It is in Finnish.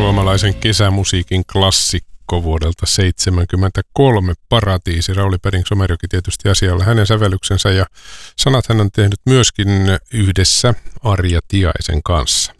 suomalaisen kesämusiikin klassikko vuodelta 1973, Paratiisi. Rauli Perring-Somerjoki tietysti asialla hänen sävellyksensä ja sanat hän on tehnyt myöskin yhdessä Arja Tiaisen kanssa.